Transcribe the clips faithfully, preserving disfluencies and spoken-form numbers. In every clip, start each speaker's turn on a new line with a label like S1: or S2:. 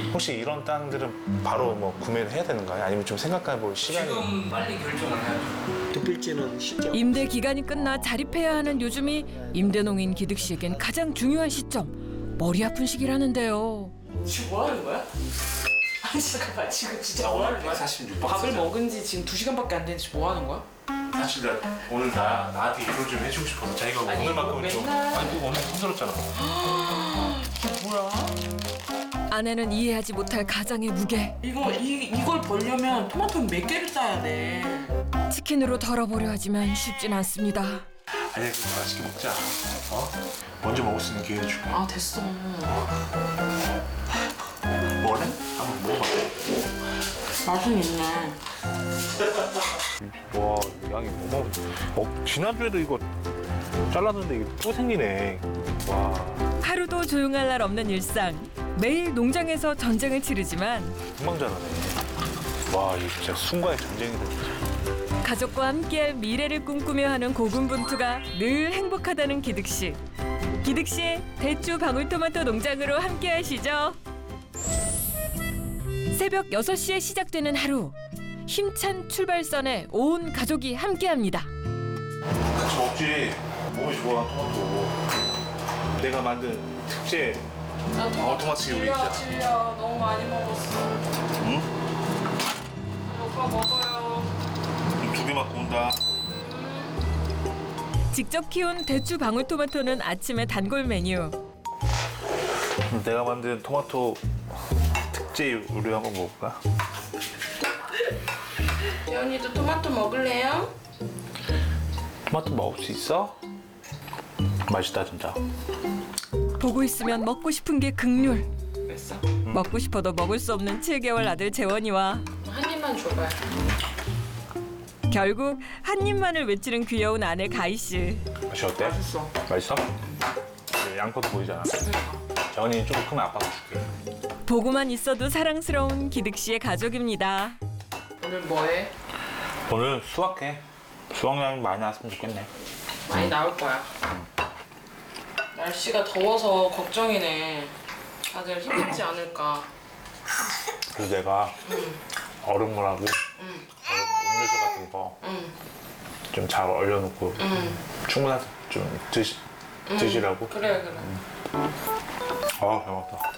S1: 혹시 이런 땅들은 바로 뭐 구매를 해야 되는 거예요? 아니면 좀 생각해 볼 시간이?
S2: 지금 빨리 결정을 해야죠.
S3: 특필지는 시점.
S4: 임대 기간이 끝나 자립해야 하는 요즘이 임대농인 기득 씨에겐 가장 중요한 시점. 머리 아픈 시기라는데요.
S5: 지금 뭐 하는 거야? 아니 잠깐만 지금 진짜 뭐 하는 거야?
S1: 백사십육
S5: 밥을 먹은 지 지금 두 시간밖에 안 됐는데 뭐 하는 거야?
S1: 사실 나 오늘 나 나한테 이걸 좀 해주고 싶어서 자기가
S5: 아니,
S1: 오늘만큼은 좀
S5: 맨날-
S1: 아니 뭐 오늘 힘들었잖아.
S5: 이게 뭐야?
S4: 아내는 이해하지 못할 가장의 무게.
S5: 이거 이 이걸 벌려면 토마토 몇 개를 따야 돼?
S4: 치킨으로 덜어보려 하지만 쉽진 않습니다.
S1: 아니 그 맛있게 먹자. 어? 먼저 먹을 수 있는 기회 줄게.
S5: 아 됐어.
S1: 뭐래? 한번 먹어봐.
S5: 맛은 있네.
S1: 와 양이 너무. 어 지난주에도 이거 잘랐는데 이게 또 생기네. 와
S4: 하루도 조용할 날 없는 일상. 매일 농장에서 전쟁을 치르지만
S1: 금방 자라네. 와 이거 진짜 순간의 전쟁이다. 진짜.
S4: 가족과 함께할 미래를 꿈꾸며 하는 고군분투가 늘 행복하다는 기득 씨. 기득 씨의 대추 방울토마토 농장으로 함께하시죠. 새벽 여섯 시에 시작되는 하루. 힘찬 출발선에 온 가족이 함께합니다.
S1: 같이 먹지. 몸이 좋아 토마토. 내가 만든 특제
S5: 나
S1: 어, 토마토 요리 있잖아.
S5: 질려. 너무 많이 먹었어.
S1: 응?
S5: 오빠 먹어요.
S1: 두 개 맞고 온다.
S4: 직접 키운 대추 방울토마토는 아침에 단골 메뉴.
S1: 내가 만든 토마토 특제 요리 한번 먹을까?
S5: 재현이도 토마토 먹을래요?
S1: 토마토 먹을 수 있어? 맛있다 진짜.
S4: 보고 있으면 먹고 싶은 게 극률.
S5: 됐어?
S4: 먹고 싶어도 먹을 수 없는 칠 개월 아들 재원이와
S5: 한 입만 줘봐요.
S4: 결국 한 입만을 외치는 귀여운 아내 가희 씨.
S1: 맛이 어때?
S5: 맛있어.
S1: 맛있어? 네, 양파도 보이잖아. 재원이 좀 크면 아빠가 줄게.
S4: 보고만 있어도 사랑스러운 기득 씨의 가족입니다.
S5: 오늘 뭐해?
S1: 오늘 수확해. 수확량이 많이 나왔으면 좋겠네.
S5: 많이 나올 거야. 날씨가 더워서 걱정이네. 다들 힘들지 않을까.
S1: 그래서 내가 얼음물하고
S5: 응.
S1: 얼음 음료수 같은 거 좀 잘
S5: 응.
S1: 얼려놓고
S5: 응.
S1: 충분하게 좀 드시, 드시라고.
S5: 그래 그래.
S1: 아 배고프다.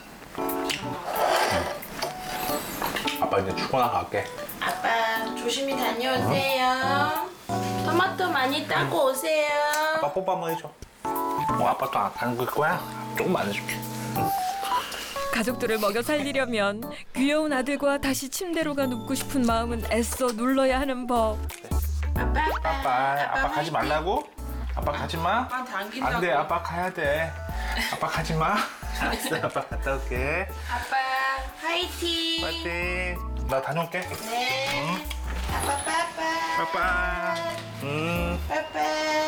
S1: 아빠 이제 출근하고 갈게.
S6: 아빠 조심히 다녀오세요. 토마토 많이 따고 오세요.
S1: 아빠 뽀뽀 한번 해줘. 어, 아빠 또 안 담글 거야? 조금만 해줄게.
S4: 가족들을 먹여 살리려면 귀여운 아들과 다시 침대로 가 눕고 싶은 마음은 애써 눌러야 하는 법.
S6: 아빠 아빠.
S1: 아빠, 아빠 가지 말라고? 아빠 가지 마.
S5: 아빠 당긴다고.
S1: 안 돼, 아빠 가야 돼. 아빠 가지 마. 알았어, 아빠 갔다 올게.
S6: 아빠 화이팅.
S1: 파이팅. 나 다녀올게.
S6: 네. 아빠 빠빠.
S1: 빠빠. 음.
S6: 빠빠.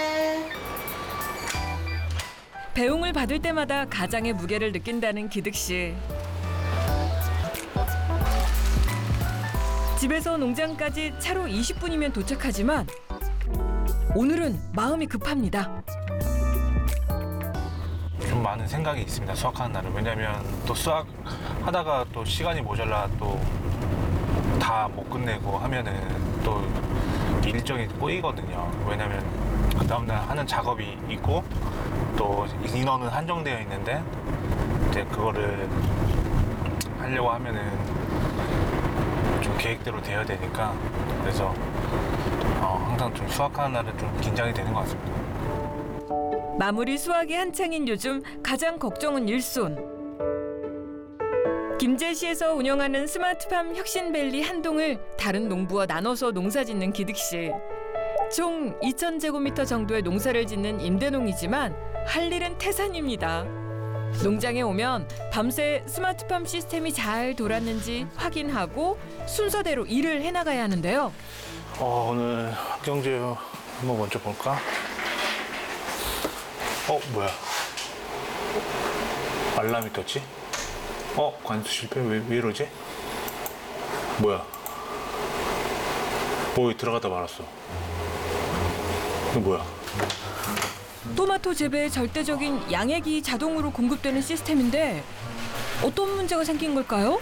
S4: 배웅을 받을 때마다 가장의 무게를 느낀다는 기득 씨. 집에서 농장까지 차로 이십 분이면 도착하지만 오늘은 마음이 급합니다.
S1: 좀 많은 생각이 있습니다. 수학하는 날은. 왜냐면 또 수학하다가 또 시간이 모자라 또 다 못 끝내고 하면은 또 일정이 꼬이거든요. 왜냐면 그 다음날 하는 작업이 있고 또 인원은 한정되어 있는데 이제 그거를 하려고 하면은 좀 계획대로 되어야 되니까 그래서 어, 항상 좀 수학하는 날은 좀 긴장이 되는 것 같습니다.
S4: 마무리 수확이 한창인 요즘 가장 걱정은 일손. 김제시에서 운영하는 스마트팜 혁신밸리 한 동을 다른 농부와 나눠서 농사짓는 기득 씨. 총 이천 제곱미터 정도의 농사를 짓는 임대농이지만 할 일은 태산입니다. 농장에 오면 밤새 스마트팜 시스템이 잘 돌았는지 확인하고 순서대로 일을 해나가야 하는데요.
S1: 어, 오늘 환경제휴 한번 먼저 볼까? 어, 뭐야? 알람이 떴지? 어, 관수 실패? 왜, 왜 이러지? 뭐야? 뭐 들어가다 말았어. 이거 뭐야?
S4: 토마토 재배에 절대적인 양액이 자동으로 공급되는 시스템인데 어떤 문제가 생긴 걸까요?